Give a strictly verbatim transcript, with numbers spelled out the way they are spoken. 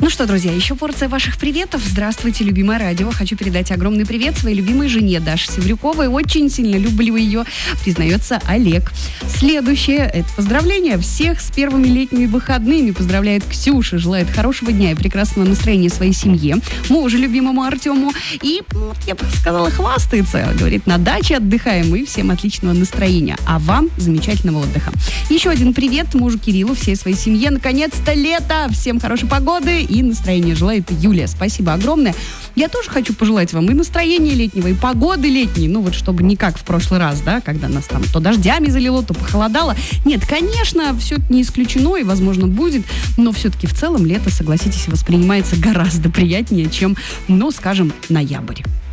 Ну что, друзья, еще порция ваших приветов. Здравствуйте, любимое радио. Хочу передать огромный привет своей любимой жене Даше Севрюковой. Очень сильно люблю ее, признается Олег. Следующее – это поздравление всех с первыми летними выходными. Поздравляет Ксюша, желает хорошего дня и прекрасного настроения своей семье, мужу любимому Артему. И, я бы сказала, хвастается. Говорит, на даче отдыхаем и всем отличного настроения. А вам замечательного отдыха. Еще один привет мужу Кириллу, всей своей семье. Наконец-то лето! Всем хорошей погоды и настроения желает Юлия. Спасибо огромное. Я тоже хочу пожелать вам и настроения летнего, и погоды летней. Ну вот, чтобы не как в прошлый раз, да, когда нас там то дождями залило, то похолодало. Нет, конечно, все это не исключено и, возможно, будет. Но все-таки в целом лето, согласитесь, воспринимается гораздо приятнее, чем, ну, скажем, ноябрь.